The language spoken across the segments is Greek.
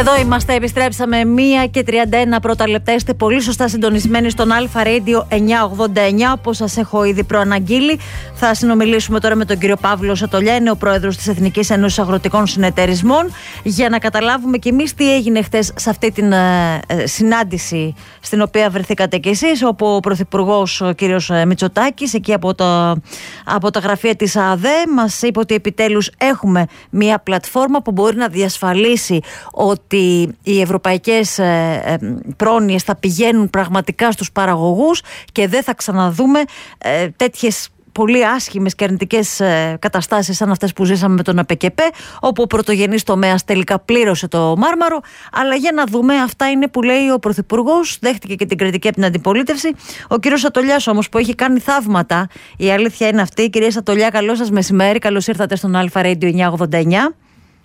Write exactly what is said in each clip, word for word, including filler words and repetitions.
Εδώ είμαστε, επιστρέψαμε μία και τριάντα ένα πρώτα λεπτά. Είστε πολύ σωστά συντονισμένοι στον Αλφα Radio εννιακόσια ογδόντα εννιά. Όπως σας έχω ήδη προαναγγείλει, θα συνομιλήσουμε τώρα με τον κύριο Παύλο Σατολιά, είναι ο πρόεδρος της Εθνικής Ένωσης Αγροτικών Συνεταιρισμών, για να καταλάβουμε κι εμείς τι έγινε χτες σε αυτή την ε, συνάντηση στην οποία βρεθήκατε κι εσείς, όπου ο πρωθυπουργός ο κύριος Μητσοτάκης, εκεί από, το, από τα γραφεία της ΑΔΕ, μας είπε ότι επιτέλους έχουμε μία πλατφόρμα που μπορεί να διασφαλίσει ότι οι ευρωπαϊκές πρόνοιες θα πηγαίνουν πραγματικά στους παραγωγούς και δεν θα ξαναδούμε ε, τέτοιες πολύ άσχημες και αρνητικές ε, καταστάσεις σαν αυτές που ζήσαμε με τον ΑΠΕΚΕΠΕ, όπου ο πρωτογενής τομέας τελικά πλήρωσε το μάρμαρο. Αλλά για να δούμε, αυτά είναι που λέει ο Πρωθυπουργός, δέχτηκε και την κριτική από την αντιπολίτευση. Ο κύριος Σατολιάς όμως, που έχει κάνει θαύματα, η αλήθεια είναι αυτή. Κυρία Σατολιά, καλό σας μεσημέρι, καλώς ήρθατε στον Αλφα Radio εννιακόσια ογδόντα εννιά.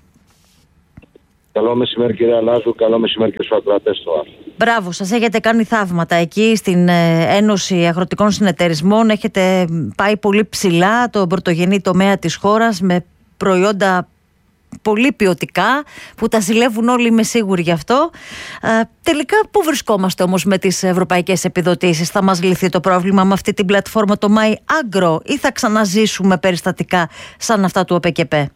Καλό μεσημέρι κύριε Αλάζου, καλό μεσημέρι και στους ακροατές του Αλφα. Μπράβο, σας έχετε κάνει θαύματα εκεί στην Ένωση Αγροτικών Συνεταιρισμών. Έχετε πάει πολύ ψηλά τον πρωτογενή τομέα της χώρας με προϊόντα πολύ ποιοτικά που τα ζηλεύουν όλοι, είμαι σίγουρη γι' αυτό. Ε, τελικά πού βρισκόμαστε όμως με τις ευρωπαϊκές επιδοτήσεις? Θα μας λυθεί το πρόβλημα με αυτή την πλατφόρμα, το MyAgro, ή θα ξαναζήσουμε περιστατικά σαν αυτά του ΑΠΕΚΕΠΕ?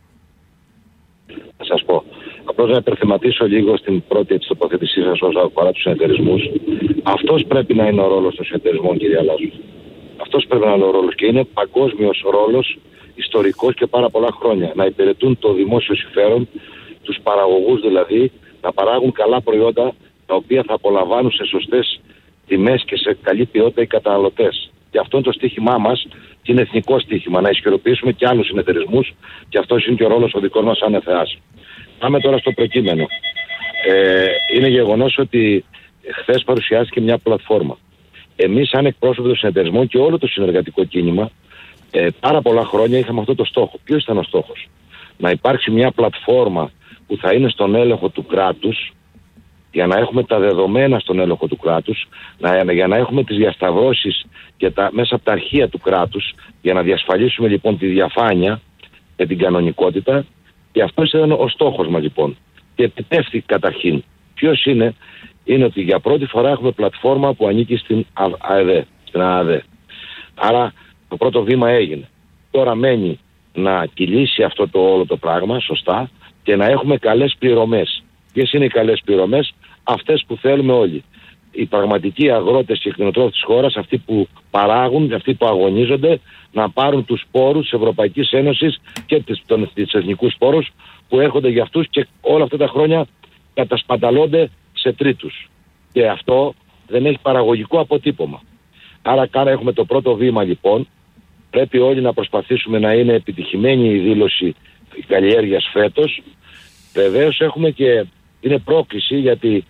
Θα σας πω. Απλώς να υπερθεματίσω λίγο στην πρώτη έτσι τοποθέτησή σας όσον αφορά τους συνεταιρισμούς. Αυτός πρέπει να είναι ο ρόλος των συνεταιρισμών, κύριε Αλάζου. Αυτός πρέπει να είναι ο ρόλος και είναι παγκόσμιος ρόλος, ιστορικός και πάρα πολλά χρόνια. Να υπηρετούν το δημόσιο συμφέρον, τους παραγωγούς δηλαδή, να παράγουν καλά προϊόντα τα οποία θα απολαμβάνουν σε σωστές τιμές και σε καλή ποιότητα οι καταναλωτές. Και αυτό είναι το στίχημά μας και είναι εθνικό στίχημα, να ισχυροποιήσουμε και άλλους συνεταιρισμούς, και αυτός είναι και ο ρόλος ο δικός μας σαν ΕΘΕΑΣ. Πάμε τώρα στο προκείμενο. Ε, είναι γεγονός ότι χθες παρουσιάστηκε μια πλατφόρμα. Εμείς, σαν εκπρόσωποι των συνεταιρισμών και όλο το συνεργατικό κίνημα, ε, πάρα πολλά χρόνια είχαμε αυτό το στόχο. Ποιος ήταν ο στόχος? Να υπάρξει μια πλατφόρμα που θα είναι στον έλεγχο του κράτους, για να έχουμε τα δεδομένα στον έλεγχο του κράτους, να, για να έχουμε τις διασταυρώσεις και τα, μέσα από τα αρχεία του κράτους, για να διασφαλίσουμε λοιπόν τη διαφάνεια και την κανονικότητα. Και αυτός ήταν ο στόχος μας λοιπόν. Και επιτεύχθη καταρχήν. Ποιος είναι? Είναι ότι για πρώτη φορά έχουμε πλατφόρμα που ανήκει στην ΑΕΔ, στην ΑΕΔ. Άρα το πρώτο βήμα έγινε. Τώρα μένει να κυλήσει αυτό το όλο το πράγμα σωστά και να έχουμε καλές πληρωμές. Ποιες είναι οι καλές πληρωμές? Αυτές που θέλουμε όλοι. Οι πραγματικοί αγρότες και κτηνοτρόφοι της χώρας, αυτοί που παράγουν, αυτοί που αγωνίζονται, να πάρουν τους πόρους της Ευρωπαϊκής Ένωσης και τις, τον, τις εθνικούς πόρους που έρχονται για αυτούς και όλα αυτά τα χρόνια κατασπαταλώνται σε τρίτους. Και αυτό δεν έχει παραγωγικό αποτύπωμα. Άρα κάνα έχουμε το πρώτο βήμα λοιπόν. Πρέπει όλοι να προσπαθήσουμε να είναι επιτυχημένη η δήλωση καλλιέργειας φέτος. Βεβαίως έχουμε και είναι πρόκληση, γιατί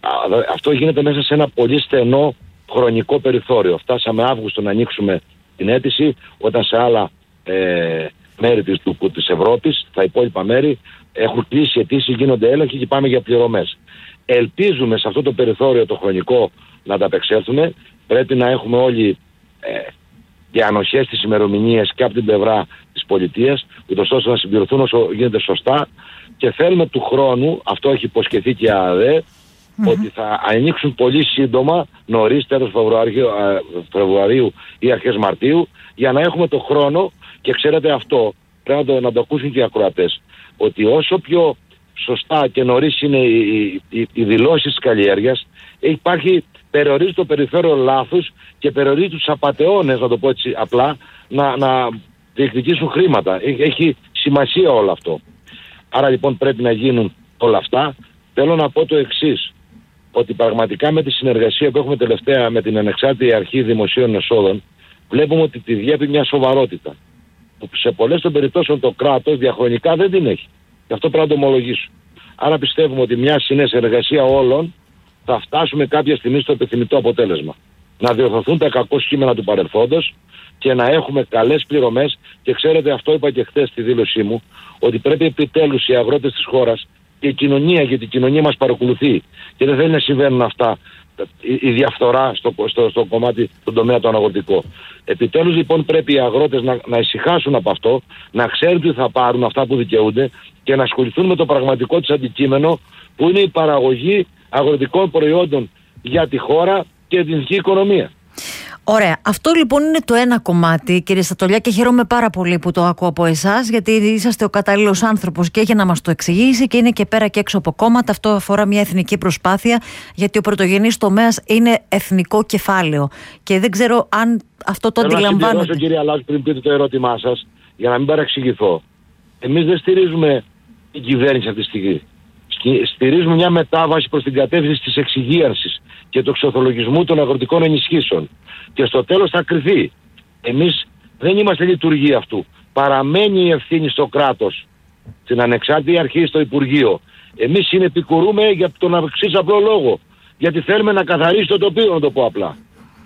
αυτό γίνεται μέσα σε ένα πολύ στενό χρονικό περιθώριο. Φτάσαμε Αύγουστο να ανοίξουμε την αίτηση, όταν σε άλλα ε, μέρη της, του, της Ευρώπης, τα υπόλοιπα μέρη, έχουν κλείσει αιτήσεις, γίνονται έλεγχοι και πάμε για πληρωμές. Ελπίζουμε σε αυτό το περιθώριο το χρονικό να ανταπεξέλθουμε. Πρέπει να έχουμε όλοι ε, και ανοχές στις ημερομηνίες και από την πλευρά της πολιτείας, ούτως ώστε να συμπληρωθούν όσο γίνεται σωστά. Και θέλουμε του χρόνου, αυτό έχει υποσχεθεί και η ΑΔΕ, Mm-hmm. ότι θα ανοίξουν πολύ σύντομα, νωρίς τέλος Φεβρουαρίου, Φεβρουαρίου ή αρχές Μαρτίου, για να έχουμε το χρόνο. Και ξέρετε αυτό, πρέπει να το, να το ακούσουν και οι ακροατές, ότι όσο πιο σωστά και νωρίς είναι οι, οι, οι δηλώσεις της καλλιέργειας, υπάρχει, περιορίζει το περιθώριο λάθους και περιορίζει τους απατεώνες, να το πω έτσι απλά, να, να διεκδικήσουν χρήματα. Έχει, έχει σημασία όλο αυτό. Άρα λοιπόν πρέπει να γίνουν όλα αυτά. Θέλω να πω το εξής, ότι πραγματικά με τη συνεργασία που έχουμε τελευταία με την Ανεξάρτητη Αρχή Δημοσίων Εσόδων, βλέπουμε ότι τη διέπει μια σοβαρότητα, που σε πολλές των περιπτώσεων το κράτος διαχρονικά δεν την έχει. Και αυτό πρέπει να το ομολογήσω. Άρα πιστεύουμε ότι μια συνεργασία όλων θα φτάσουμε κάποια στιγμή στο επιθυμητό αποτέλεσμα. Να διορθωθούν τα κακό κείμενα του παρελθόντος και να έχουμε καλές πληρωμές. Και ξέρετε, αυτό είπα και χθες στη δήλωσή μου, ότι πρέπει επιτέλους οι αγρότες της χώρας και η κοινωνία, γιατί η κοινωνία μας παρακολουθεί και δεν θέλει να συμβαίνουν αυτά, η διαφθορά στο, στο, στο κομμάτι, στον τομέα το αγροτικό. Επιτέλους λοιπόν πρέπει οι αγρότες να, να ησυχάσουν από αυτό, να ξέρουν τι θα πάρουν αυτά που δικαιούνται και να ασχοληθούν με το πραγματικό της αντικείμενο, που είναι η παραγωγή αγροτικών προϊόντων για τη χώρα και την εθνική οικονομία. Ωραία. Αυτό λοιπόν είναι το ένα κομμάτι, κύριε Στατολιά, και χαίρομαι πάρα πολύ που το ακούω από εσάς, γιατί είσαστε ο κατάλληλος άνθρωπος και για να μας το εξηγήσει και είναι και πέρα και έξω από κόμματα. Αυτό αφορά μια εθνική προσπάθεια, γιατί ο πρωτογενής τομέας είναι εθνικό κεφάλαιο. Και δεν ξέρω αν αυτό το αντιλαμβάνετε. Να συμπληρώσω, κύριε Αλλάζ, πριν πείτε το ερώτημά σας, για να μην παρεξηγηθώ. Εμείς δεν στηρίζουμε την κυβέρνηση αυτή τη στιγμή. Στηρίζουμε μια μετάβαση προς την κατεύθυνση της εξυγίανσης και του εξορθολογισμού των αγροτικών ενισχύσεων. Και στο τέλος θα κριθεί. Εμείς δεν είμαστε λειτουργοί αυτού. Παραμένει η ευθύνη στο κράτος, στην ανεξάρτητη αρχή, στο Υπουργείο. Εμείς συνεπικουρούμε για τον εξής απλό λόγο. Γιατί θέλουμε να καθαρίσει το τοπίο, να το πω απλά.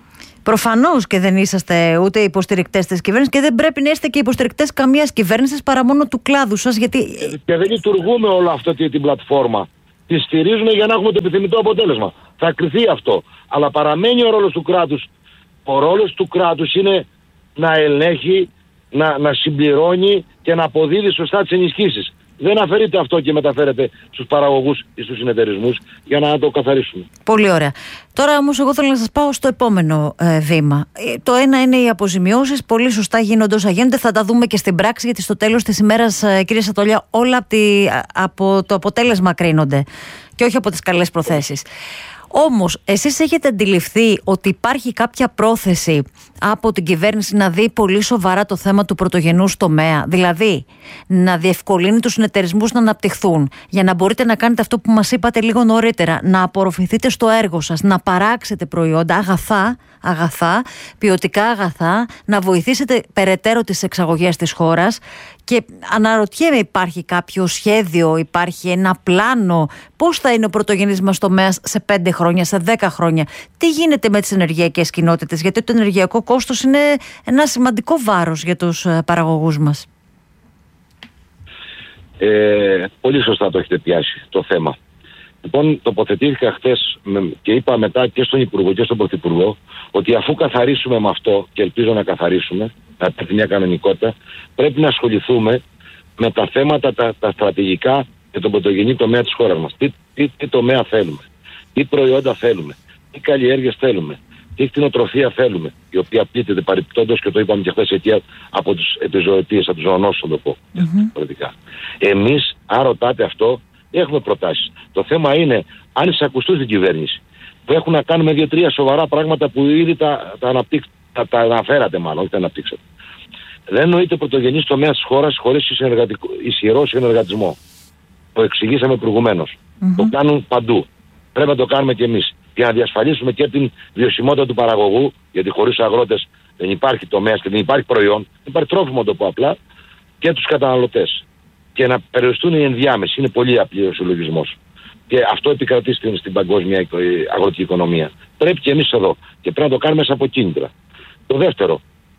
Προφανώς και δεν είσαστε ούτε υποστηρικτές της κυβέρνησης και δεν πρέπει να είστε και υποστηρικτές καμίας κυβέρνησης παρά μόνο του κλάδου σας. Γιατί... Και δεν λειτουργούμε όλο αυτό την πλατφόρμα. Τη στηρίζουμε για να έχουμε το επιθυμητό αποτέλεσμα. Θα κριθεί αυτό. Αλλά παραμένει ο ρόλος του κράτους. Ο ρόλος του κράτους είναι να ελέγχει, να, να συμπληρώνει και να αποδίδει σωστά τις ενισχύσεις. Δεν αφαιρείται αυτό και μεταφέρεται στους παραγωγούς ή στους συνεταιρισμούς για να το καθαρίσουμε. Πολύ ωραία. Τώρα όμως εγώ θέλω να σας πάω στο επόμενο ε, βήμα. Ε, το ένα είναι οι αποζημιώσεις. Πολύ σωστά γίνονται όσα γίνονται. Θα τα δούμε και στην πράξη, γιατί στο τέλος της ημέρας, ε, κύριε Στατολιά, όλα από, τη, από το αποτέλεσμα κρίνονται και όχι από τις καλές προθέσεις. Όμως, εσείς έχετε αντιληφθεί ότι υπάρχει κάποια πρόθεση από την κυβέρνηση να δει πολύ σοβαρά το θέμα του πρωτογενούς τομέα, δηλαδή να διευκολύνει τους συνεταιρισμούς να αναπτυχθούν, για να μπορείτε να κάνετε αυτό που μας είπατε λίγο νωρίτερα, να απορροφηθείτε στο έργο σας, να παράξετε προϊόντα, αγαθά, αγαθά, ποιοτικά αγαθά, να βοηθήσετε περαιτέρω τις εξαγωγές της χώρας. Και αναρωτιέμαι, υπάρχει κάποιο σχέδιο, υπάρχει ένα πλάνο, πώς θα είναι ο πρωτογενής μας τομέας σε πέντε χρόνια, σε δέκα χρόνια, τι γίνεται με τις ενεργειακές κοινότητες, γιατί το ενεργειακό κόστος είναι ένα σημαντικό βάρος για τους παραγωγούς μας. Ε, πολύ σωστά το έχετε πιάσει το θέμα. Λοιπόν, τοποθετήθηκα χθες και είπα μετά και στον Υπουργό και στον Πρωθυπουργό ότι αφού καθαρίσουμε με αυτό, και ελπίζω να καθαρίσουμε, να υπάρχει μια κανονικότητα, πρέπει να ασχοληθούμε με τα θέματα τα, τα στρατηγικά και τον πρωτογενή τομέα της χώρας μας. Τι, τι, τι τομέα θέλουμε, τι προϊόντα θέλουμε, τι καλλιέργειες θέλουμε, τι κτηνοτροφία θέλουμε, η οποία πλήττεται παρεπιπτόντως, και το είπαμε και χθες, αιτία από τους επιζωοτίες, από τους ζωονόσους, να το πω. Mm-hmm. Εμείς, αν ρωτάτε αυτό, έχουμε προτάσεις. Το θέμα είναι αν εισακουστούν στην κυβέρνηση, που έχουν να κάνουν με δύο-τρία σοβαρά πράγματα που ήδη τα, τα, αναπτύξ, τα, τα αναφέρατε, μάλλον, όχι τα αναπτύξατε. Δεν νοείται πρωτογενής τομέας της χώρας χωρίς ισχυρό συνεργατισμό. Το εξηγήσαμε προηγουμένως. Mm-hmm. Το κάνουν παντού. Πρέπει να το κάνουμε κι εμείς. Για να διασφαλίσουμε και την βιωσιμότητα του παραγωγού, γιατί χωρίς αγρότες δεν υπάρχει τομέας και δεν υπάρχει προϊόν, δεν υπάρχει τρόφιμο, να το πω απλά, και τους καταναλωτές. Και να περιοριστούν οι ενδιάμεσοι. Είναι πολύ απλή ο συλλογισμός. Και αυτό επικρατεί στην, στην παγκόσμια αγροτική οικονομία. Πρέπει και εμείς εδώ. Και πρέπει να το κάνουμε μέσα από κίνητρα. Το δεύτερο,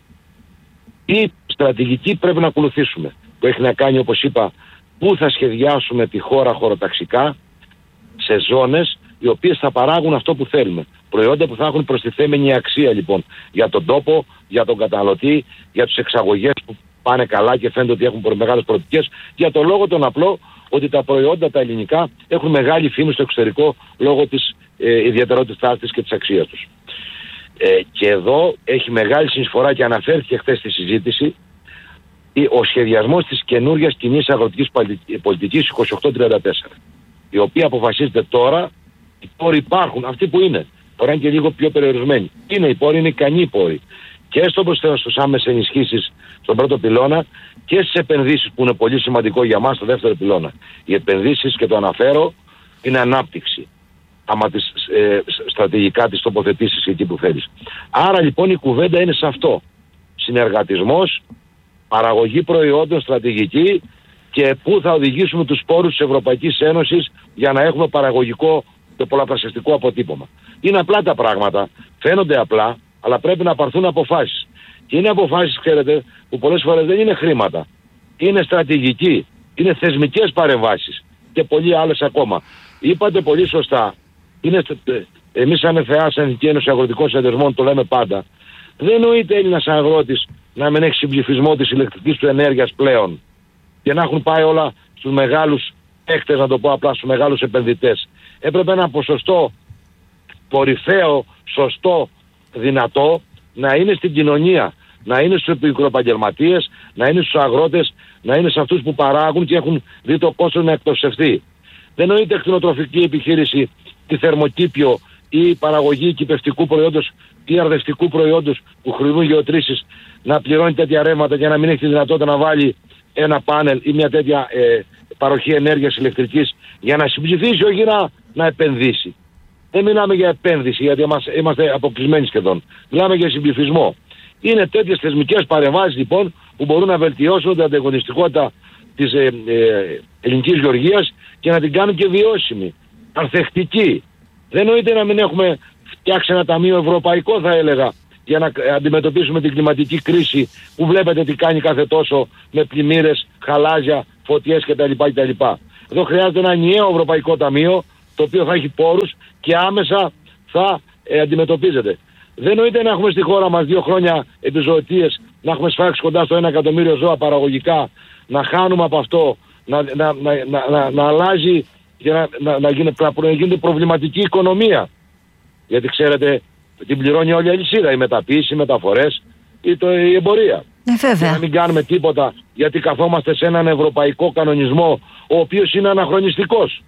η στρατηγική πρέπει να ακολουθήσουμε. Που έχει να κάνει, όπως είπα, πού θα σχεδιάσουμε τη χώρα χωροταξικά, σε ζώνες οι οποίες θα παράγουν αυτό που θέλουμε. Προϊόντα που θα έχουν προστιθέμενη αξία, λοιπόν, για τον τόπο, για τον καταναλωτή, για τις εξαγωγές που πάνε καλά και φαίνεται ότι έχουν μεγάλες προοπτικές, για το λόγο τον απλό ότι τα προϊόντα τα ελληνικά έχουν μεγάλη φήμη στο εξωτερικό λόγω της ε, ιδιαιτερότητάς της και της αξίας τους. Ε, και εδώ έχει μεγάλη συνεισφορά, και αναφέρθηκε χθες στη συζήτηση, ο σχεδιασμός της καινούργιας κοινής αγροτικής πολιτικής είκοσι οκτώ τριάντα τέσσερα, η οποία αποφασίζεται τώρα. Οι πόροι υπάρχουν, αυτοί που είναι. Τώρα είναι και λίγο πιο περιορισμένοι. Είναι οι πόροι, είναι ικανοί πόροι. Και στο στους άμεσες ενισχύσεις στον πρώτο πυλώνα και στις επενδύσεις, που είναι πολύ σημαντικό για μας στο δεύτερο πυλώνα. Οι επενδύσεις, και το αναφέρω, είναι ανάπτυξη. Άμα τις ε, στρατηγικά τις τοποθετήσεις εκεί που θέλεις. Άρα λοιπόν η κουβέντα είναι σε αυτό. Συνεργατισμός, παραγωγή προϊόντων, στρατηγική, και πού θα οδηγήσουμε τους πόρους της Ευρωπαϊκής Ένωσης για να έχουμε παραγωγικό και πολλαπλασιαστικό αποτύπωμα. Είναι απλά τα πράγματα, φαίνονται απλά, αλλά πρέπει να πάρθουν αποφάσεις. Και είναι αποφάσεις, ξέρετε, που πολλές φορές δεν είναι χρήματα. Είναι στρατηγική, είναι θεσμικές παρεμβάσεις. και πολλοί άλλες ακόμα. Είπατε πολύ σωστά, είναι, εμείς σαν ΕΘΕΑ, σαν Εθνική Ένωση Αγροτικών Συνεταιρισμών, το λέμε πάντα, δεν νοείται Έλληνας αγρότης να μην έχει συμπληθισμό της ηλεκτρικής του ενέργειας πλέον και να έχουν πάει όλα στους μεγάλους παίκτες, να το πω απλά, στους μεγάλους επενδυτές. Έπρεπε ένα ποσοστό κορυφαίο, σωστό, δυνατό να είναι στην κοινωνία, να είναι στους μικροεπαγγελματίες, να είναι στους αγρότες, να είναι σε αυτούς που παράγουν και έχουν δει το κόστος να εκτοξευθεί. Δεν νοείται κτηνοτροφική επιχείρηση, τη θερμοκήπιο ή παραγωγή κυπευτικού προϊόντος ή αρδευτικού προϊόντος που χρησιμοποιούν γεωτρήσεις να πληρώνει τέτοια ρεύματα και να μην έχει τη δυνατότητα να βάλει ένα πάνελ ή μια τέτοια ε, παροχή ενέργειας ηλεκτρικής για να συμψηφίσει, όχι να, να επενδύσει. Δεν μιλάμε για επένδυση, γιατί είμαστε, είμαστε αποκλεισμένοι σχεδόν. Μιλάμε για συμπληθισμό. Είναι τέτοιες θεσμικές παρεμβάσεις λοιπόν που μπορούν να βελτιώσουν την ανταγωνιστικότητα της ε, ε, ελληνικής γεωργίας και να την κάνουν και βιώσιμη, ανθεκτική. Δεν νοείται να μην έχουμε φτιάξει ένα ταμείο ευρωπαϊκό, θα έλεγα, για να αντιμετωπίσουμε την κλιματική κρίση που βλέπετε τι κάνει κάθε τόσο με πλημμύρες, χαλάζια, φωτιές κτλ. κτλ. Εδώ χρειάζεται ένα ενιαίο ευρωπαϊκό ταμείο το οποίο θα έχει πόρους και άμεσα θα ε, αντιμετωπίζεται. Δεν νοείται να έχουμε στη χώρα μας δύο χρόνια επιζωοτίες, να έχουμε σφάξει κοντά στο ένα εκατομμύριο ζώα παραγωγικά, να χάνουμε από αυτό, να, να, να, να, να, να αλλάζει και να, να, να, γίνεται, να γίνεται προβληματική οικονομία. Γιατί ξέρετε, την πληρώνει όλη η αλυσίδα, η μεταποίηση, οι μεταφορές ή το, η εμπορία. Ε, και να μην κάνουμε τίποτα γιατί καθόμαστε σε έναν ευρωπαϊκό κανονισμό ο οποίος είναι αναχρονιστικός.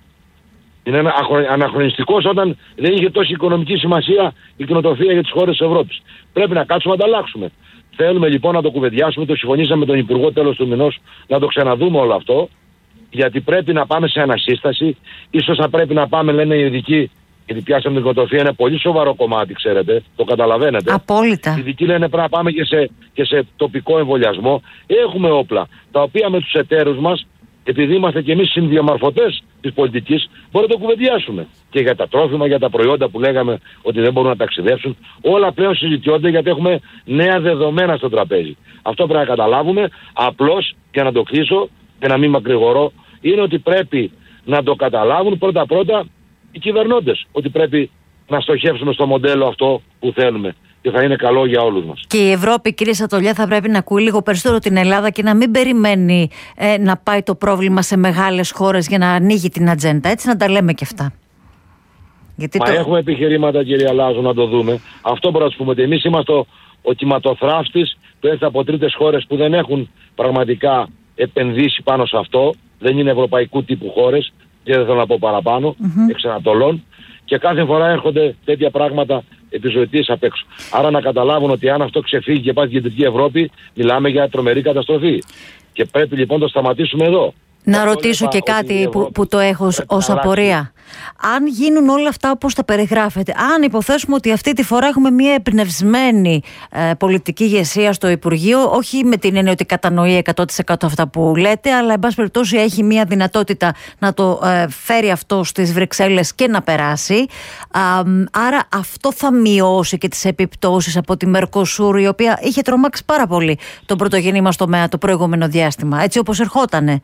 Είναι αναχρονιστικός όταν δεν είχε τόση οικονομική σημασία η κτηνοτροφία για τις χώρες της Ευρώπης. Πρέπει να κάτσουμε να τα αλλάξουμε. Θέλουμε λοιπόν να το κουβεντιάσουμε, το συμφωνήσαμε με τον Υπουργό τέλος του μηνός, να το ξαναδούμε όλο αυτό, γιατί πρέπει να πάμε σε ανασύσταση. Ίσως θα πρέπει να πάμε, λένε οι ειδικοί, γιατί πιάσαμε την κτηνοτροφία, είναι πολύ σοβαρό κομμάτι, ξέρετε, το καταλαβαίνετε. Απόλυτα. Οι ειδικοί λένε πρέπει να πάμε και σε, και σε τοπικό εμβολιασμό. Έχουμε όπλα, τα οποία με τους εταίρους μας, επειδή είμαστε και εμείς συνδιαμορφωτές της πολιτικής, μπορούμε να το κουβεντιάσουμε. Και για τα τρόφιμα, για τα προϊόντα που λέγαμε ότι δεν μπορούν να ταξιδέψουν, όλα πλέον συζητιόνται γιατί έχουμε νέα δεδομένα στο τραπέζι. Αυτό πρέπει να καταλάβουμε. Απλώς, και να το κλείσω και να μην μακρηγορώ, είναι ότι πρέπει να το καταλάβουν πρώτα-πρώτα οι κυβερνώντες. Ότι πρέπει να στοχεύσουμε στο μοντέλο αυτό που θέλουμε. Και θα είναι καλό για όλους μας. Και η Ευρώπη, κύριε Σατολιά, θα πρέπει να ακούει λίγο περισσότερο την Ελλάδα και να μην περιμένει ε, να πάει το πρόβλημα σε μεγάλες χώρες για να ανοίγει την ατζέντα. Έτσι, να τα λέμε και αυτά. Γιατί Μα το... έχουμε επιχειρήματα, κύριε Λάζο, να το δούμε. Αυτό μπορούμε να σου πούμε. Ότι εμείς είμαστε ο, ο κυματοθράφτης που έρχεται από τρίτες χώρες που δεν έχουν πραγματικά επενδύσει πάνω σε αυτό. Δεν είναι ευρωπαϊκού τύπου χώρες. Και δεν θέλω να πω παραπάνω, mm-hmm. εξ Ανατολών. Και κάθε φορά έρχονται τέτοια πράγματα επιζωοτίες απ' έξω. Άρα να καταλάβουν ότι αν αυτό ξεφύγει και πάει στην Κεντρική Ευρώπη, μιλάμε για τρομερή καταστροφή. Και πρέπει λοιπόν να το σταματήσουμε εδώ. Να ρωτήσω και κάτι που, που το έχω ως απορία. Αν γίνουν όλα αυτά όπως τα περιγράφετε, αν υποθέσουμε ότι αυτή τη φορά έχουμε μια εμπνευσμένη ε, πολιτική ηγεσία στο Υπουργείο, όχι με την έννοια ότι κατανοεί εκατό τοις εκατό αυτά που λέτε, αλλά εν πάση περιπτώσει έχει μια δυνατότητα να το ε, φέρει αυτό στις Βρυξέλλες και να περάσει. Α, άρα αυτό θα μειώσει και τις επιπτώσεις από τη Μερκοσούρ, η οποία είχε τρομάξει πάρα πολύ τον πρωτογενή μας τομέα το προηγούμενο διάστημα, έτσι όπως ερχότανε.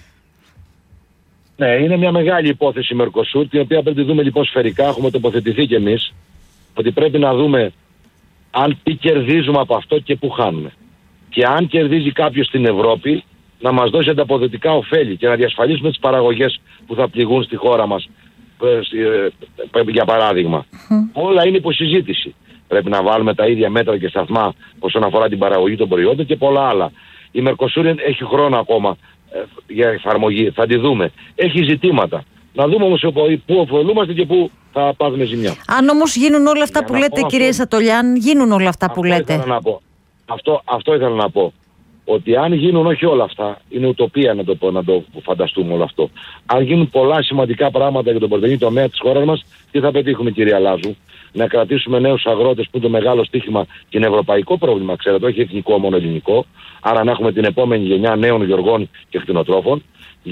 Ναι, είναι μια μεγάλη υπόθεση η Μερκοσούρ, την οποία πρέπει να δούμε λοιπόν σφαιρικά. Έχουμε τοποθετηθεί κι εμείς ότι πρέπει να δούμε αν τι κερδίζουμε από αυτό και πού χάνουμε. Και αν κερδίζει κάποιος στην Ευρώπη, να μας δώσει ανταποδοτικά ωφέλη και να διασφαλίσουμε τις παραγωγές που θα πληγούν στη χώρα μας, για παράδειγμα. Mm. Όλα είναι υποσυζήτηση. Πρέπει να βάλουμε τα ίδια μέτρα και σταθμά όσον αφορά την παραγωγή των προϊόντων και πολλά άλλα. Η Μερκοσούρ έχει χρόνο ακόμα για εφαρμογή, θα τη δούμε. Έχει ζητήματα. Να δούμε όμως πού ωφελούμαστε και πού θα πάθουμε ζημιά. Αν όμως γίνουν όλα αυτά για που λέτε, κύριε Σατολιάν, γίνουν όλα αυτά αυτό που λέτε. Ήθελα να πω. Αυτό, αυτό ήθελα να πω. Ότι αν γίνουν όχι όλα αυτά, είναι ουτοπία να το, να το φανταστούμε όλο αυτό. Αν γίνουν πολλά σημαντικά πράγματα για τον πρωτογενή τομέα της χώρας μας, τι θα πετύχουμε, κυρία Λάζου? Να κρατήσουμε νέους αγρότες που είναι το μεγάλο στίχημα και είναι ευρωπαϊκό πρόβλημα, ξέρετε, όχι εθνικό, μόνο ελληνικό. Άρα να έχουμε την επόμενη γενιά νέων γεωργών και κτηνοτρόφων,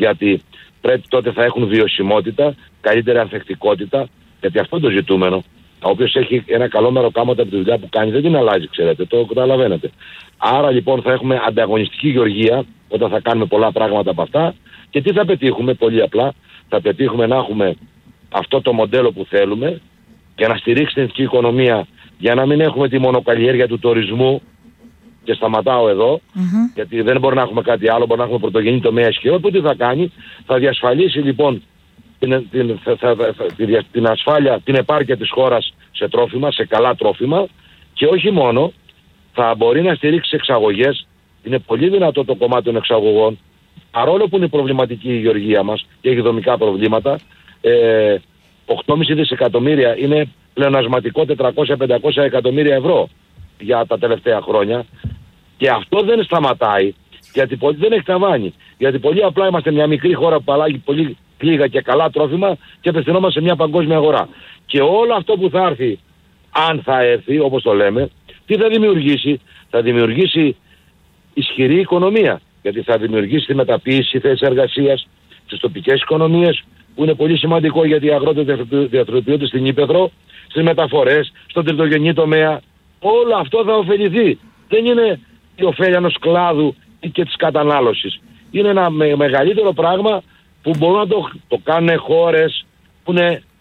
γιατί πρέπει τότε θα έχουν βιωσιμότητα, καλύτερη ανθεκτικότητα, γιατί αυτό είναι το ζητούμενο. όποιος έχει ένα καλό μεροκάματο από τη δουλειά που κάνει δεν την αλλάζει, ξέρετε, το καταλαβαίνετε. Άρα λοιπόν θα έχουμε ανταγωνιστική γεωργία όταν θα κάνουμε πολλά πράγματα από αυτά. Και τι θα πετύχουμε? Πολύ απλά, θα πετύχουμε να έχουμε αυτό το μοντέλο που θέλουμε και να στηρίξει την εθνική οικονομία, για να μην έχουμε τη μονοκαλλιέργεια του τουρισμού. Και σταματάω εδώ, mm-hmm. γιατί δεν μπορεί να έχουμε κάτι άλλο, μπορεί να έχουμε πρωτογενή τομέα ισχυρό, που τι θα κάνει? Θα διασφαλίσει λοιπόν την, την, θα, θα, θα, την, την ασφάλεια, την επάρκεια της χώρας σε τρόφιμα, σε καλά τρόφιμα, και όχι μόνο, θα μπορεί να στηρίξει εξαγωγές. Είναι πολύ δυνατό το κομμάτι των εξαγωγών, παρόλο που είναι προβληματική η γεωργία μας και έχει δομικά προβλήματα. ε, οκτώ κόμμα πέντε δισεκατομμύρια είναι πλεονασματικό, τετρακόσια με πεντακόσια εκατομμύρια ευρώ για τα τελευταία χρόνια, και αυτό δεν σταματάει, γιατί πολύ δεν έχει ταβάνι. Γιατί πολύ απλά είμαστε μια μικρή χώρα που παράγει πολύ λίγα και καλά τρόφιμα και απευθυνόμαστε σε μια παγκόσμια αγορά. Και όλο αυτό που θα έρθει, αν θα έρθει, όπως το λέμε, τι θα δημιουργήσει? Θα δημιουργήσει ισχυρή οικονομία, γιατί θα δημιουργήσει τη μεταποίηση θέσεις εργασίας στις τοπικές οικονομίες, που είναι πολύ σημαντικό, γιατί οι αγρότες διαθροτοποιούνται στην ύπαιθρο, στις μεταφορές, στον τριτογενή τομέα. Όλο αυτό θα ωφεληθεί. Δεν είναι η ωφέλεια ενός κλάδου και της κατανάλωσης. Είναι ένα με, μεγαλύτερο πράγμα που μπορούν να το, το κάνουν χώρες που είναι